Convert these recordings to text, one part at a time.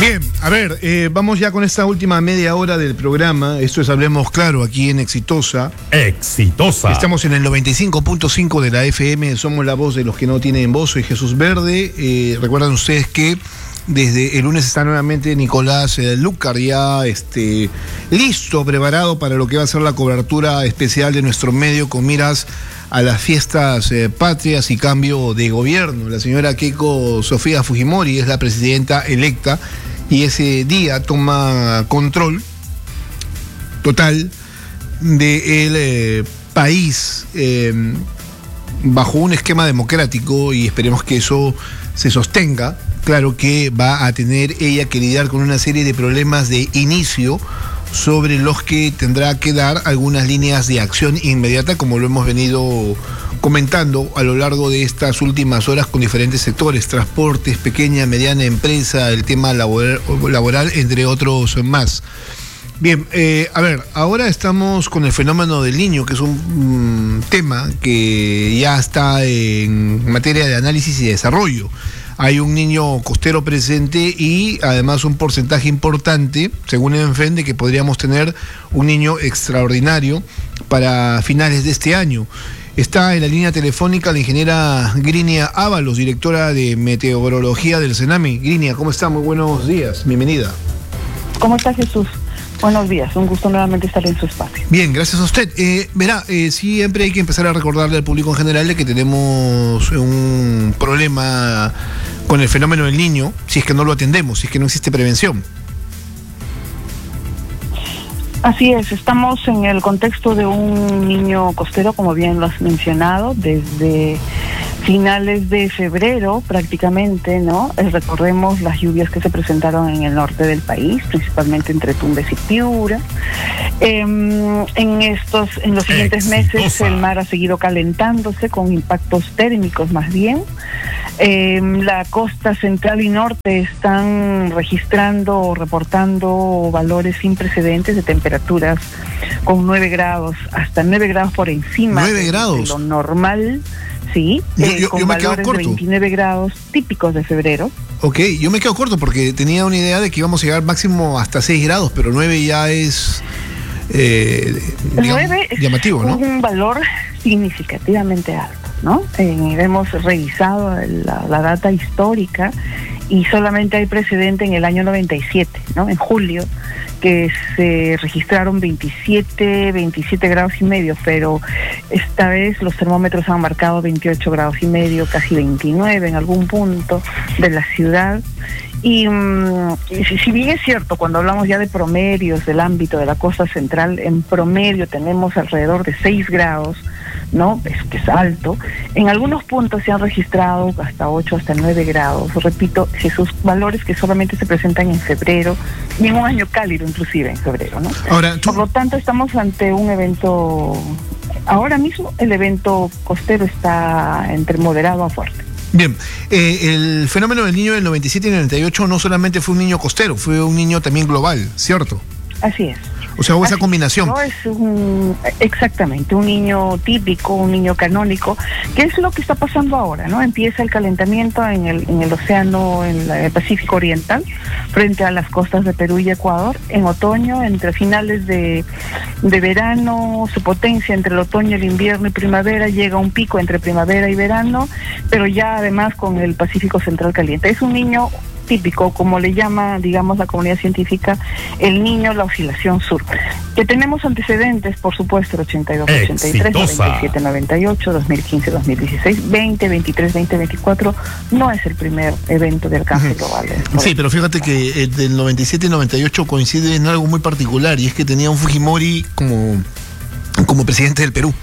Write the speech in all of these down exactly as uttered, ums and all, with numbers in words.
Bien, a ver, eh, vamos ya con esta última media hora del programa. Esto es Hablemos Claro, aquí en Exitosa. Exitosa. Estamos en el noventa y cinco punto cinco de la F M, somos la voz de los que no tienen voz. Soy Jesús Verde. Eh, recuerdan ustedes que desde el lunes está nuevamente Nicolás eh, Lucar ya este, listo, preparado para lo que va a ser la cobertura especial de nuestro medio con miras a las fiestas eh, patrias y cambio de gobierno. La señora Keiko Sofía Fujimori es la presidenta electa y ese día toma control total del eh, país eh, bajo un esquema democrático, y esperemos que eso se sostenga. Claro que va a tener ella que lidiar con una serie de problemas de inicio sobre los que tendrá que dar algunas líneas de acción inmediata, como lo hemos venido comentando a lo largo de estas últimas horas con diferentes sectores: transportes, pequeña, mediana empresa, el tema laboral, laboral entre otros más. Bien, eh, a ver, ahora estamos con el fenómeno del Niño, que es un mm, tema que ya está en materia de análisis y desarrollo. Hay un niño costero presente y además un porcentaje importante, según el ENFEN, de que podríamos tener un niño extraordinario para finales de este año. Está en la línea telefónica la ingeniera Grinia Ábalos, directora de Meteorología del CENAMI. Grinia, ¿cómo está? Muy buenos días, bienvenida. ¿Cómo está, Jesús? Buenos días, un gusto nuevamente estar en su espacio. Bien, gracias a usted. Eh, verá, eh, siempre hay que empezar a recordarle al público en general de que tenemos un problema con el fenómeno del Niño, si es que no lo atendemos, si es que no existe prevención. Así es, estamos en el contexto de un niño costero, como bien lo has mencionado, desde finales de febrero prácticamente, ¿no? Eh, recordemos las lluvias que se presentaron en el norte del país, principalmente entre Tumbes y Piura. Eh, en estos, en los siguientes Exitosa. meses el mar ha seguido calentándose con impactos térmicos más bien. Eh, la costa central y norte están registrando o reportando valores sin precedentes de temperaturas con nueve grados, hasta nueve grados por encima ¿nueve grados? de lo normal. Sí, yo, eh, yo, con yo me quedo valores corto. de veintinueve grados típicos de febrero. Ok, yo me quedo corto porque tenía una idea de que íbamos a llegar máximo hasta seis grados, pero nueve ya es eh, digamos, nueve es llamativo, ¿no? Un valor significativamente alto, ¿no? Eh, hemos revisado la, la data histórica y solamente hay precedente en el año noventa y siete, ¿no? En julio, que se registraron veintisiete, veintisiete grados y medio, pero esta vez los termómetros han marcado veintiocho grados y medio, casi veintinueve en algún punto de la ciudad. Y, um, y si, si bien es cierto, cuando hablamos ya de promedios del ámbito de la costa central, en promedio tenemos alrededor de seis grados, ¿no? Es que es alto. En algunos puntos se han registrado hasta ocho, hasta nueve grados. Repito, esos valores que solamente se presentan en febrero y en un año cálido inclusive en febrero, ¿no? Ahora, tú... Por lo tanto, estamos ante un evento, ahora mismo el evento costero está entre moderado a fuerte. Bien, eh, el fenómeno del Niño del noventa y siete y noventa y ocho no solamente fue un niño costero, fue un niño también global, ¿cierto? Así es. O sea, hubo Así esa combinación. No es un, exactamente, un niño típico, un niño canónico, que es lo que está pasando ahora, ¿no? Empieza el calentamiento en el, en el océano, en el Pacífico Oriental, frente a las costas de Perú y Ecuador. En otoño, entre finales de, de verano, su potencia entre el otoño, el invierno y primavera, llega a un pico entre primavera y verano, pero ya además con el Pacífico Central caliente. Es un niño típico, como le llama, digamos, la comunidad científica, el Niño, la oscilación sur. Que tenemos antecedentes, por supuesto, el ochenta y dos, ochenta y tres, noventa y siete, noventa y ocho, dos mil quince, dos mil dieciséis, veinte, veintitrés, veinte, veinticuatro, no es el primer evento de alcance uh-huh. global. Sí, pero fíjate que el del noventa y siete y noventa y ocho coincide en algo muy particular, y es que tenía un Fujimori como, como presidente del Perú.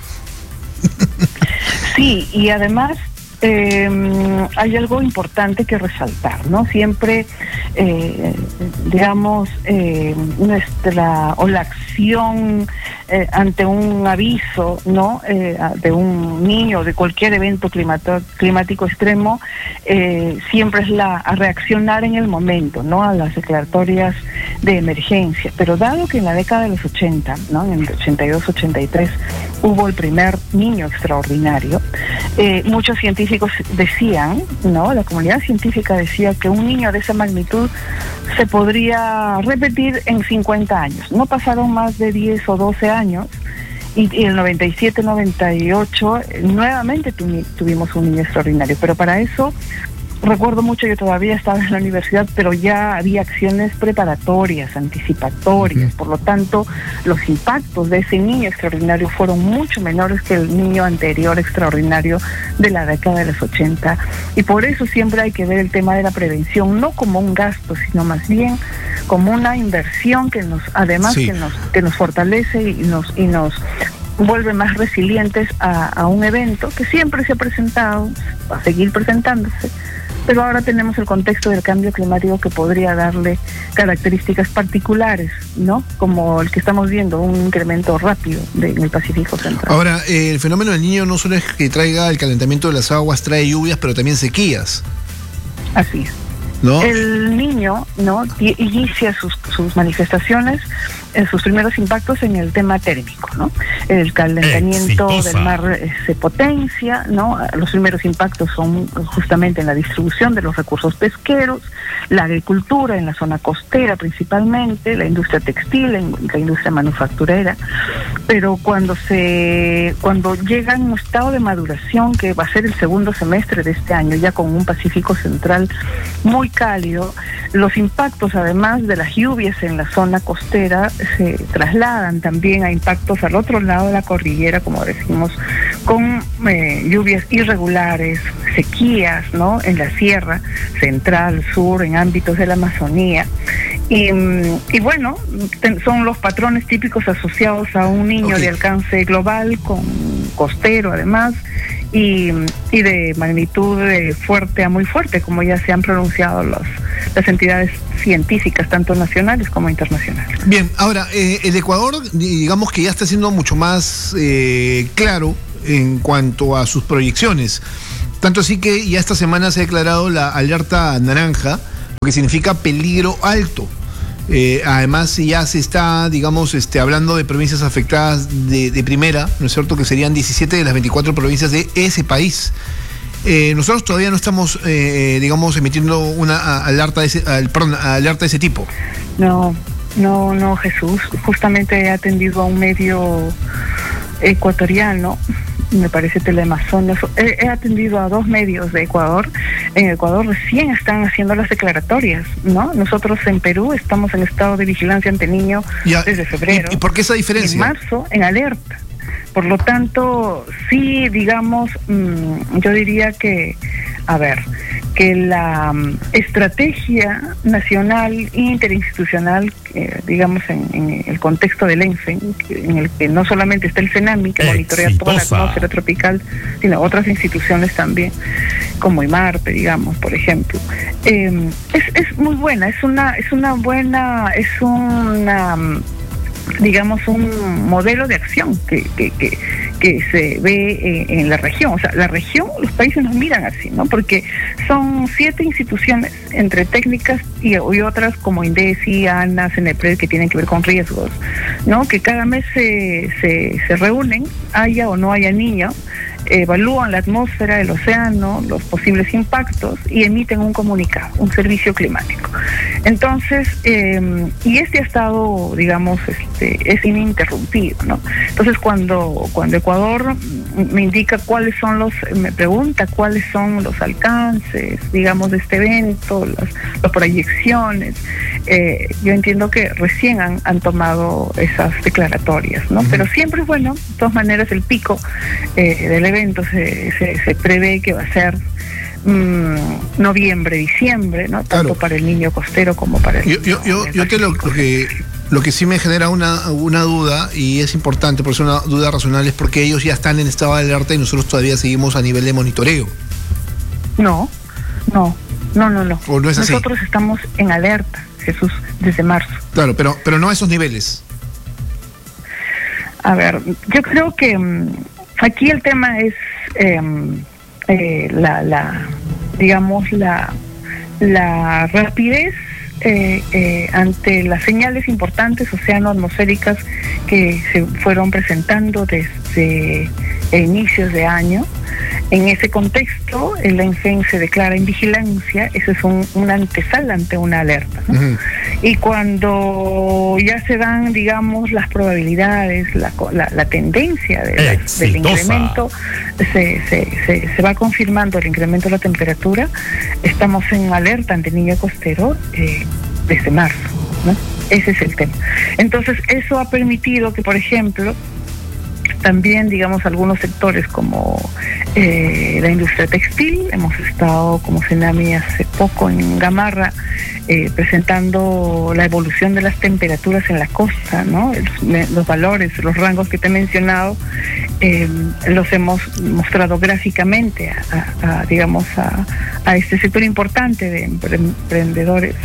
Sí, y además Eh, hay algo importante que resaltar, ¿no? Siempre, eh, digamos, eh, nuestra o la acción eh, ante un aviso, ¿no? Eh, de un niño, de cualquier evento climato, climático extremo, eh, siempre es la a reaccionar en el momento, ¿no? A las declaratorias de emergencia. Pero dado que en la década de los ochenta, ¿no? En el ochenta y dos, ochenta y tres, hubo el primer niño extraordinario, eh, muchos científicos científicos decían, ¿no? La comunidad científica decía que un niño de esa magnitud se podría repetir en cincuenta años. No pasaron más de diez o doce años y, y el noventa y siete, noventa y ocho nuevamente tu, tuvimos un niño extraordinario, pero para eso recuerdo mucho, yo todavía estaba en la universidad, pero ya había acciones preparatorias, anticipatorias. Uh-huh. Por lo tanto, los impactos de ese niño extraordinario fueron mucho menores que el niño anterior extraordinario de la década de los ochenta. Y por eso siempre hay que ver el tema de la prevención, no como un gasto, sino más bien como una inversión que nos, además sí. que nos, que nos fortalece y nos, y nos vuelve más resilientes a, a un evento que siempre se ha presentado, va a seguir presentándose, pero ahora tenemos el contexto del cambio climático que podría darle características particulares, ¿no? Como el que estamos viendo, un incremento rápido de, en el Pacífico Central. Ahora, eh, el fenómeno del Niño no solo es que traiga el calentamiento de las aguas, trae lluvias, pero también sequías. Así es. ¿No? El Niño, ¿no? inicia sus, sus manifestaciones, en sus primeros impactos en el tema térmico, ¿no? El calentamiento Exitosa. del mar se potencia, ¿no? Los primeros impactos son justamente en la distribución de los recursos pesqueros, la agricultura en la zona costera principalmente, la industria textil, la industria manufacturera, pero cuando se cuando llega en un estado de maduración que va a ser el segundo semestre de este año, ya con un Pacífico Central muy cálido, los impactos además de las lluvias en la zona costera se trasladan también a impactos al otro lado de la cordillera, como decimos, con eh, lluvias irregulares, sequías, ¿no? En la sierra central, sur, en ámbitos de la Amazonía. Y, y bueno, ten, son los patrones típicos asociados a un niño okay. de alcance global, con costero además, y, y de magnitud de fuerte a muy fuerte, como ya se han pronunciado los, las entidades científicas, tanto nacionales como internacionales. Bien, ahora, eh, el Ecuador, digamos que ya está siendo mucho más eh, claro en cuanto a sus proyecciones. Tanto así que ya esta semana se ha declarado la alerta naranja, lo que significa peligro alto. Eh, además ya se está, digamos, este, hablando de provincias afectadas de, de primera, ¿no es cierto?, que serían diecisiete de las veinticuatro provincias de ese país. Eh, nosotros todavía no estamos, eh, digamos, emitiendo una alerta de ese, al, perdón, alerta de ese tipo. No, no, no, Jesús. Justamente he atendido a un medio ecuatoriano, me parece Teleamazonas. He, he atendido a dos medios de Ecuador. En Ecuador recién están haciendo las declaratorias, ¿no? Nosotros en Perú estamos en estado de vigilancia ante niño ya, desde febrero. ¿Y, y por qué esa diferencia? En marzo, en alerta. Por lo tanto, sí, digamos, mmm, yo diría que, a ver, que la um, estrategia nacional e interinstitucional, eh, digamos, en, en el contexto del ENFEN, en el que no solamente está el CENAMI, que monitorea toda la atmósfera tropical, sino otras instituciones también, como IMARPE, digamos, por ejemplo, eh, es, es muy buena, es una, es una buena, es una... digamos, un modelo de acción que, que, que, que se ve eh, en la región. O sea, la región, los países nos miran así, ¿no? Porque son siete instituciones, entre técnicas y, y otras como INDECI, ANA, CENEPRED, que tienen que ver con riesgos, ¿no? Que cada mes se, se, se reúnen, haya o no haya niño, evalúan la atmósfera, el océano, los posibles impactos y emiten un comunicado, un servicio climático. Entonces, eh, y este ha estado, digamos, este, es ininterrumpido, ¿no? Entonces, cuando, cuando Ecuador me indica cuáles son los, me pregunta cuáles son los alcances, digamos, de este evento, las, las proyecciones, eh, yo entiendo que recién han, han tomado esas declaratorias, ¿no? Uh-huh. Pero siempre es bueno, de todas maneras, el pico eh, del evento se, se, se prevé que va a ser mmm, noviembre, diciembre, ¿no? Tanto claro. para el niño costero como para el yo, niño yo, yo, yo te lo, lo que lo que sí me genera una, una duda, y es importante, por eso una duda razonable, es porque ellos ya están en estado de alerta y nosotros todavía seguimos a nivel de monitoreo. No, no, no, no, no. ¿O no es así? Nosotros estamos en alerta, Jesús, desde marzo. Claro, pero, pero no a esos niveles. A ver, yo creo que um, aquí el tema es eh, eh, la, la, digamos, la, la rapidez eh, eh, ante las señales importantes oceano-atmosféricas que se fueron presentando desde inicios de año. En ese contexto, el ENFEN se declara en vigilancia, eso es un, una antesala ante una alerta, ¿no? Uh-huh. Y cuando ya se dan, digamos, las probabilidades, la, la, la tendencia de la, del incremento, se, se, se, se va confirmando el incremento de la temperatura, estamos en alerta ante niño costero eh, desde marzo, ¿no? Ese es el tema. Entonces, eso ha permitido que, por ejemplo, también, digamos, algunos sectores como eh, la industria textil, hemos estado como Cenami hace poco en Gamarra eh, presentando la evolución de las temperaturas en la costa, ¿no? El, los valores, los rangos que te he mencionado, eh, los hemos mostrado gráficamente a, a, a digamos, a, a este sector importante de emprendedores,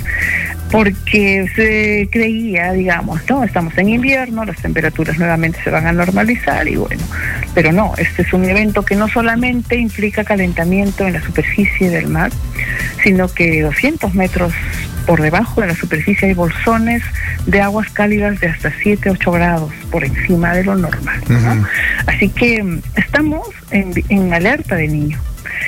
porque se creía, digamos, no, estamos en invierno, las temperaturas nuevamente se van a normalizar y bueno, pero no, este es un evento que no solamente implica calentamiento en la superficie del mar, sino que doscientos metros por debajo de la superficie hay bolsones de aguas cálidas de hasta siete, ocho grados por encima de lo normal, ¿no? Uh-huh. Así que estamos en, en alerta de niño.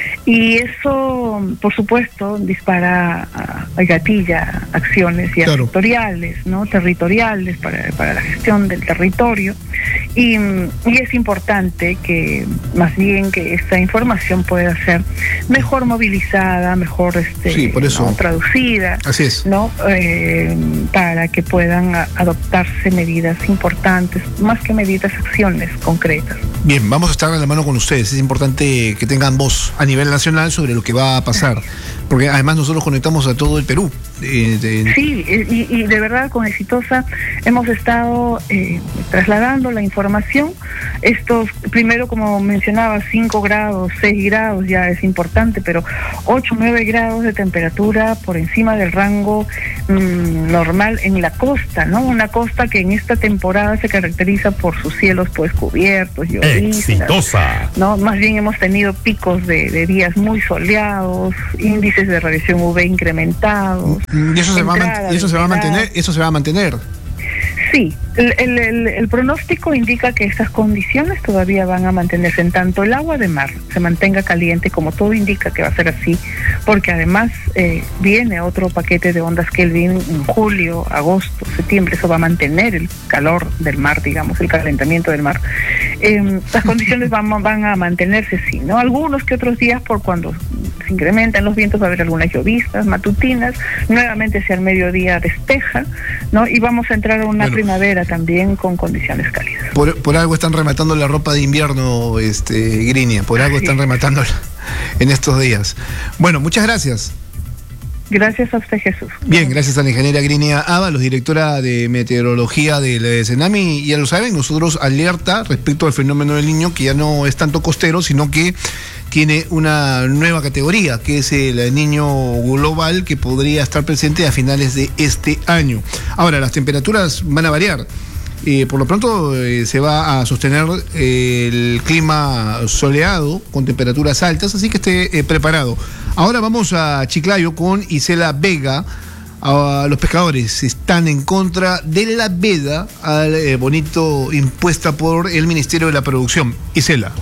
Y eso, por supuesto, dispara, uh, gatilla acciones ya claro. sectoriales, ¿no? Territoriales para, para la gestión del territorio. Y, y es importante que, más bien, que esta información pueda ser mejor movilizada, mejor este, sí, por eso. ¿no? traducida, Así es. ¿no? Eh, para que puedan a, adoptarse medidas importantes, más que medidas, acciones concretas. Bien, vamos a estar en la mano con ustedes. Es importante que tengan voz a nivel nacional sobre lo que va a pasar, porque además nosotros conectamos a todo el Perú. Eh, de... Sí, y, y de verdad con Exitosa hemos estado eh, trasladando la información. Estos, primero como mencionaba, cinco grados, seis grados ya es importante, pero ocho, nueve grados de temperatura por encima del rango mmm, normal en la costa, ¿no? Una costa que en esta temporada se caracteriza por sus cielos pues cubiertos, Exitosa, ¿no? Más bien hemos tenido picos de, de días muy soleados, índices de radiación U V incrementados. Y eso se va a, y eso se va a mantener, eso se va a mantener. Sí, el, el, el, el pronóstico indica que estas condiciones todavía van a mantenerse, en tanto el agua de mar se mantenga caliente, como todo indica que va a ser así, porque además eh, viene otro paquete de ondas Kelvin en julio, agosto, septiembre, eso va a mantener el calor del mar, digamos, el calentamiento del mar. Eh, las condiciones van, van a mantenerse, sí, ¿no? Algunos que otros días, por cuando se incrementan los vientos, va a haber algunas llovistas matutinas, nuevamente hacia el mediodía despeja, ¿no? Y vamos a entrar a una bueno. primavera también con condiciones cálidas. Por, por algo están rematando la ropa de invierno, este, Grinia, por algo sí. están rematando en estos días. Bueno, muchas gracias. Gracias a usted, Jesús. Bien, gracias a la ingeniera Grinia Ábalos, directora de meteorología del Cenami. Y ya lo saben, nosotros alerta respecto al fenómeno del Niño, que ya no es tanto costero, sino que tiene una nueva categoría, que es el Niño global, que podría estar presente a finales de este año. Ahora, las temperaturas van a variar. Eh, por lo pronto eh, se va a sostener eh, el clima soleado con temperaturas altas, así que esté eh, preparado. Ahora vamos a Chiclayo con Isela Vega. A los pescadores están en contra de la veda al eh, bonito impuesta por el Ministerio de la Producción. Isela.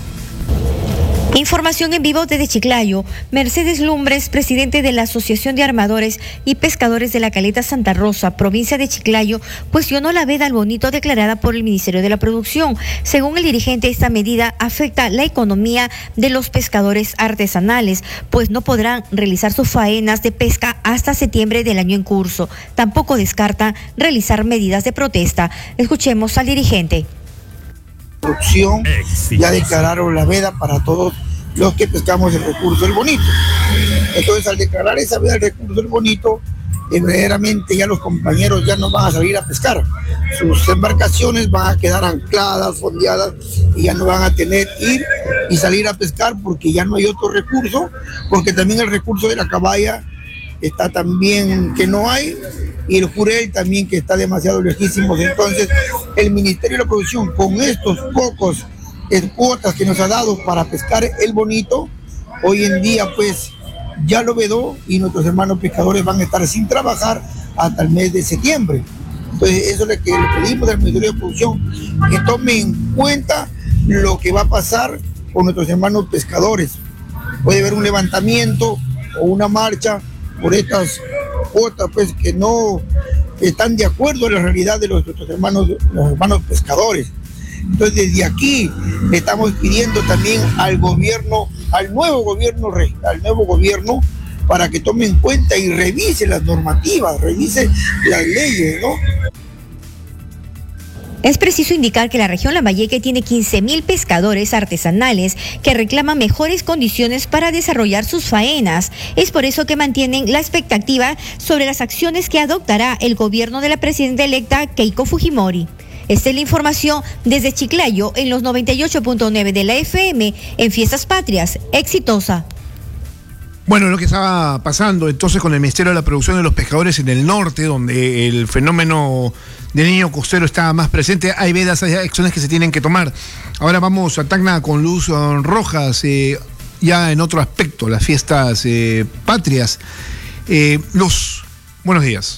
Información en vivo desde Chiclayo. Mercedes Lumbres, presidente de la Asociación de Armadores y Pescadores de la Caleta Santa Rosa, provincia de Chiclayo, cuestionó la veda al bonito declarada por el Ministerio de la Producción. Según el dirigente, esta medida afecta la economía de los pescadores artesanales, pues no podrán realizar sus faenas de pesca hasta septiembre del año en curso. Tampoco descarta realizar medidas de protesta. Escuchemos al dirigente. Producción ya declararon la veda para todos los que pescamos el recurso del bonito. Entonces, al declarar esa veda del recurso del bonito, eh, verdaderamente ya los compañeros ya no van a salir a pescar. Sus embarcaciones van a quedar ancladas, fondeadas, y ya no van a tener ir y salir a pescar porque ya no hay otro recurso, porque también el recurso de la caballa está también que no hay, y el jurel también que está demasiado lejísimos. Entonces el Ministerio de la Producción, con estos pocos eh, cuotas que nos ha dado para pescar el bonito, hoy en día pues ya lo vedó, y nuestros hermanos pescadores van a estar sin trabajar hasta el mes de septiembre. Entonces eso es lo que le pedimos al Ministerio de Producción, que tome en cuenta lo que va a pasar por nuestros hermanos pescadores. Puede haber un levantamiento o una marcha por estas cuotas, pues, que no están de acuerdo a la realidad de los, nuestros hermanos, los hermanos pescadores. Entonces, desde aquí le estamos pidiendo también al gobierno, al nuevo gobierno, al nuevo gobierno, para que tome en cuenta y revise las normativas, revise las leyes, ¿no? Es preciso indicar que la región Lambayeque tiene quince mil pescadores artesanales que reclaman mejores condiciones para desarrollar sus faenas. Es por eso que mantienen la expectativa sobre las acciones que adoptará el gobierno de la presidenta electa Keiko Fujimori. Esta es la información desde Chiclayo en los noventa y ocho punto nueve de la F M en Fiestas Patrias. Exitosa. Bueno, lo que estaba pasando entonces con el Ministerio de la Producción de los Pescadores en el norte, donde el fenómeno del niño costero está más presente, hay vedas, hay acciones que se tienen que tomar. Ahora vamos a Tacna con Luz Rojas, eh, ya en otro aspecto, las fiestas eh, patrias. Eh, Luz, buenos días.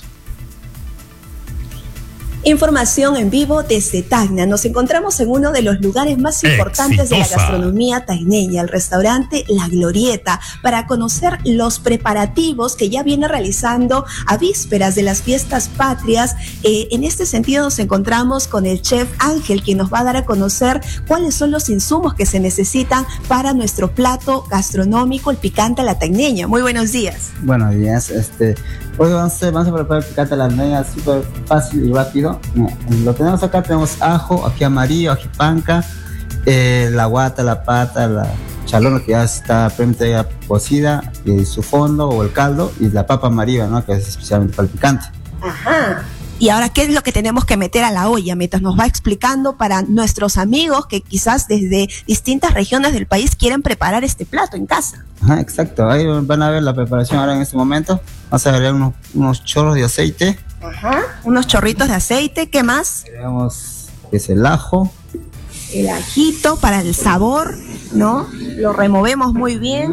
Información en vivo desde Tacna. Nos encontramos en uno de los lugares más importantes Exitosa. de la gastronomía tacneña, el restaurante La Glorieta, para conocer los preparativos que ya viene realizando a vísperas de las fiestas patrias. Eh, en este sentido nos encontramos con el chef Ángel, quien nos va a dar a conocer cuáles son los insumos que se necesitan para nuestro plato gastronómico, el picante a la tacneña. Muy buenos días. Buenos días. Este, hoy vamos a, vamos a preparar el picante a la tacneña súper fácil y rápido. Lo tenemos acá, tenemos ajo, ají amarillo, ají panca, eh, la guata, la pata, la chalona que ya está previamente ya cocida, y su fondo o el caldo, y la papa amarilla, ¿no? Que es especialmente para el picante. Ajá. Y ahora, ¿qué es lo que tenemos que meter a la olla? Mientras nos va explicando para nuestros amigos que quizás desde distintas regiones del país quieren preparar este plato en casa. Ajá, exacto. Ahí van a ver la preparación ahora en este momento. Vamos a agregar unos, unos chorros de aceite. Ajá, unos chorritos de aceite. ¿Qué más? Agregamos que es el ajo. El ajito para el sabor, ¿no? Lo removemos muy bien.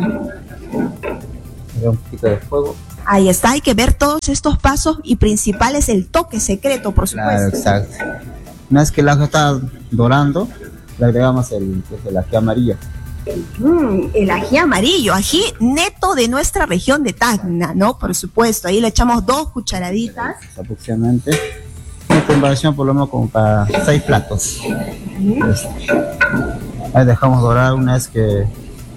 Un poquito de fuego. Ahí está, hay que ver todos estos pasos y principales, el toque secreto, por supuesto. Claro, exacto. Una vez que el ajo está dorando, le agregamos el, el ají amarillo. Mm, el ají amarillo, ají neto de nuestra región de Tacna, ¿no? Por supuesto, ahí le echamos dos cucharaditas. Aproximadamente. Una preparación por lo menos como para seis platos. Mm. Este. Ahí dejamos dorar una vez que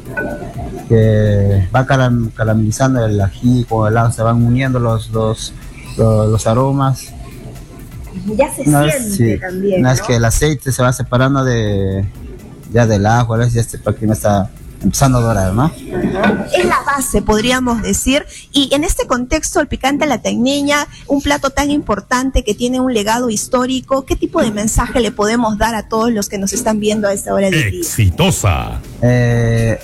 que va caram, caramelizando el ají con el ajo, se van uniendo los, los, los, los aromas. Ya se una siente vez, sí, también, una ¿no? vez que el aceite se va separando de ya del ajo, a veces ya este porque está empezando a dorar, ¿no? Es la base, podríamos decir, y en este contexto el picante a la tacneña, un plato tan importante que tiene un legado histórico, ¿qué tipo de mensaje le podemos dar a todos los que nos están viendo a esta hora del día? Exitosa. Eh,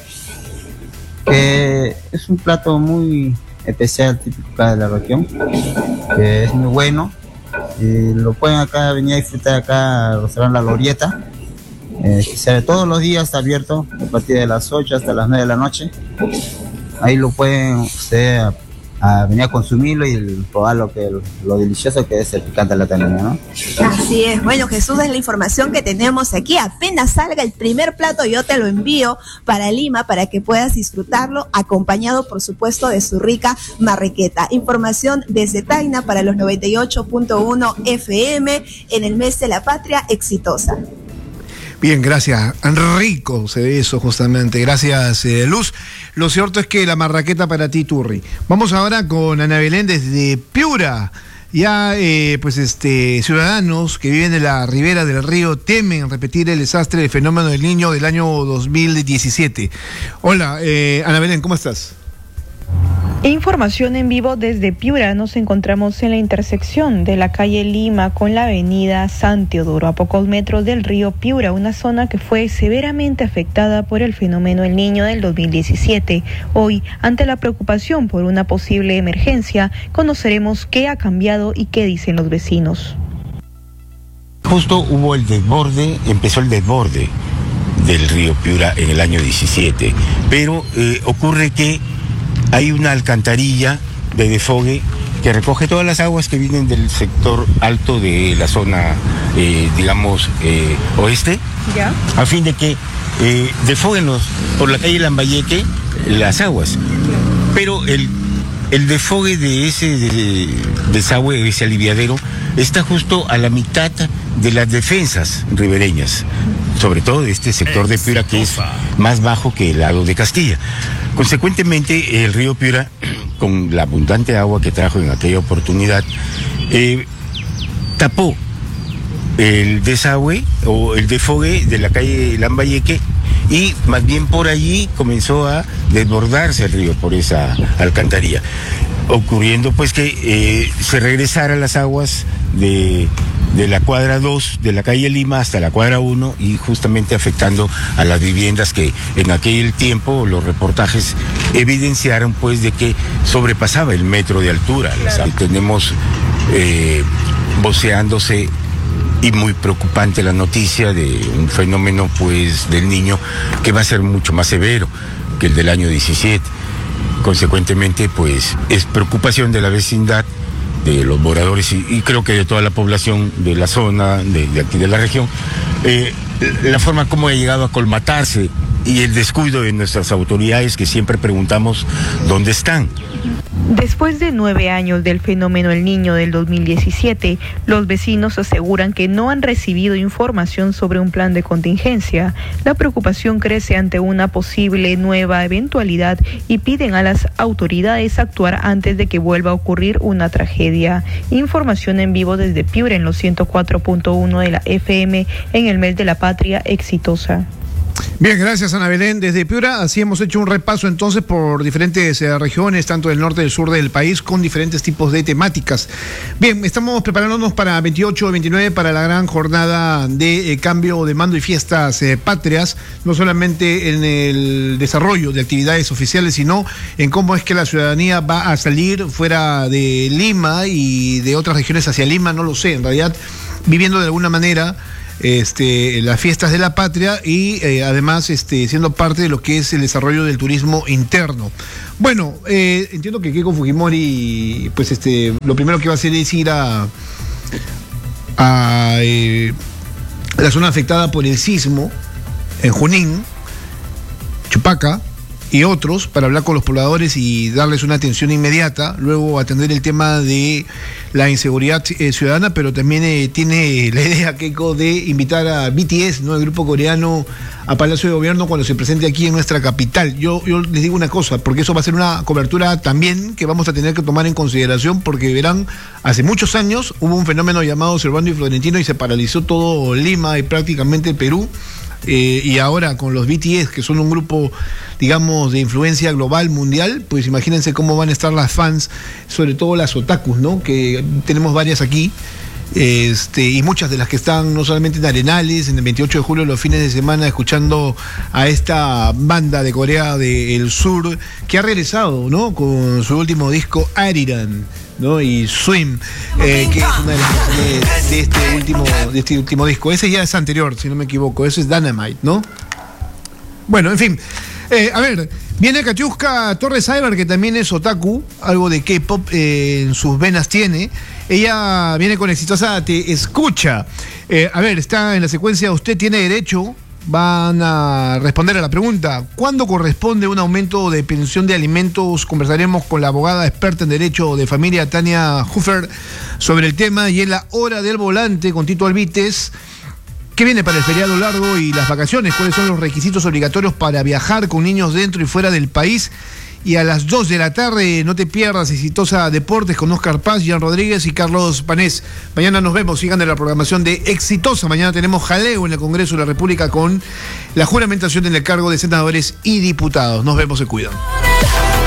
que es un plato muy especial, típico acá de la región, que es muy bueno, y lo pueden acá venir a disfrutar acá al restaurante La Glorieta. Eh, que se ve todos los días, está abierto a partir de las ocho hasta las nueve de la noche. Ahí lo pueden ustedes a, a venir a consumirlo y probar lo que lo delicioso que es el picante a la tacneña, ¿no? Así es. Bueno, Jesús, es la información que tenemos aquí. Apenas salga el primer plato, yo te lo envío para Lima para que puedas disfrutarlo, acompañado, por supuesto, de su rica marraqueta. Información desde Tacna para los noventa y ocho punto uno F M en el mes de la patria. Exitosa. Bien, gracias. Rico se ve eso justamente. Gracias, eh, Luz. Lo cierto es que la marraqueta para ti, Turri. Vamos ahora con Ana Belén desde Piura. Ya, eh, pues, este, ciudadanos que viven en la ribera del río temen repetir el desastre del fenómeno del Niño del año dos mil diecisiete. Hola, eh, Ana Belén, ¿cómo estás? Información en vivo desde Piura. Nos encontramos en la intersección de la calle Lima con la avenida San Teodoro, a pocos metros del río Piura, una zona que fue severamente afectada por el fenómeno El Niño del dos mil diecisiete. Hoy, ante la preocupación por una posible emergencia, conoceremos qué ha cambiado y qué dicen los vecinos. Justo hubo el desborde, empezó el desborde del río Piura en el año diecisiete, pero eh, ocurre que hay una alcantarilla de desfogue que recoge todas las aguas que vienen del sector alto de la zona, eh, digamos, eh, oeste, ¿ya?, a fin de que eh, desfoguen los, por la calle Lambayeque las aguas. Pero el, el desfogue de ese de, desagüe, ese aliviadero, está justo a la mitad de las defensas ribereñas, sobre todo de este sector de Piura, que es más bajo que el lado de Castilla. Consecuentemente, el río Piura, con la abundante agua que trajo en aquella oportunidad, eh, tapó el desagüe o el desfogue de la calle Lambayeque, y más bien por allí comenzó a desbordarse el río por esa alcantarilla, ocurriendo pues que eh, se regresaran las aguas de, de la cuadra dos de la calle Lima hasta la cuadra uno, y justamente afectando a las viviendas que en aquel tiempo los reportajes evidenciaron pues de que sobrepasaba el metro de altura. Claro. Tenemos eh, voceándose y muy preocupante la noticia de un fenómeno pues del Niño que va a ser mucho más severo que el del año diecisiete. Consecuentemente pues es preocupación de la vecindad, de los moradores y, y creo que de toda la población de la zona, de, de aquí de la región, eh, la forma como ha llegado a colmatarse y el descuido de nuestras autoridades, que siempre preguntamos dónde están. Después de nueve años del fenómeno El Niño del dos mil diecisiete, los vecinos aseguran que no han recibido información sobre un plan de contingencia. La preocupación crece ante una posible nueva eventualidad y piden a las autoridades actuar antes de que vuelva a ocurrir una tragedia. Información en vivo desde Piura en los ciento cuatro punto uno de la F M en el mes de la patria exitosa. Bien, gracias Ana Belén. Desde Piura, así hemos hecho un repaso entonces por diferentes eh, regiones, tanto del norte y del sur del país, con diferentes tipos de temáticas. Bien, estamos preparándonos para veintiocho y veintinueve, para la gran jornada de eh, cambio de mando y fiestas eh, patrias, no solamente en el desarrollo de actividades oficiales, sino en cómo es que la ciudadanía va a salir fuera de Lima y de otras regiones hacia Lima, no lo sé, en realidad viviendo de alguna manera Este, las fiestas de la patria y eh, además este, siendo parte de lo que es el desarrollo del turismo interno. Bueno, eh, entiendo que Keiko Fujimori, pues este, lo primero que va a hacer es ir a, a eh, la zona afectada por el sismo en Junín, Chupaca y otros, para hablar con los pobladores y darles una atención inmediata, luego atender el tema de la inseguridad eh, ciudadana, pero también eh, tiene la idea, Keiko, de invitar a B T S, ¿no?, el grupo coreano, a Palacio de Gobierno cuando se presente aquí en nuestra capital. Yo, yo les digo una cosa, porque eso va a ser una cobertura también que vamos a tener que tomar en consideración, porque verán, hace muchos años hubo un fenómeno llamado Servando y Florentino y se paralizó todo Lima y prácticamente el Perú. Eh, y ahora con los B T S, que son un grupo, digamos, de influencia global, mundial, pues imagínense cómo van a estar las fans, sobre todo las otakus, ¿no?, que tenemos varias aquí, este, y muchas de las que están no solamente en Arenales, en el veintiocho de julio, los fines de semana, escuchando a esta banda de Corea del Sur, que ha regresado, ¿no?, con su último disco, Ariran, ¿no?, y Swim, eh, que es una de las canciones de este último de este último disco. Ese ya es anterior, si no me equivoco, ese es Dynamite, ¿no? Bueno, en fin, eh, a ver, viene Katiuska Torres Cyber, que también es otaku, algo de K-pop eh, en sus venas tiene. Ella viene con Exitosa Te Escucha. Eh, a ver, está en la secuencia Usted Tiene Derecho. Van a responder a la pregunta: ¿cuándo corresponde un aumento de pensión de alimentos? Conversaremos con la abogada experta en Derecho de Familia, Tania Huffer, sobre el tema. Y en la hora del volante con Tito Albites, ¿qué viene para el feriado largo y las vacaciones? ¿Cuáles son los requisitos obligatorios para viajar con niños dentro y fuera del país? Y a las dos de la tarde, no te pierdas Exitosa Deportes con Oscar Paz, Jean Rodríguez y Carlos Panés. Mañana nos vemos, sigan en la programación de Exitosa. Mañana tenemos jaleo en el Congreso de la República con la juramentación en el cargo de senadores y diputados. Nos vemos, se cuidan.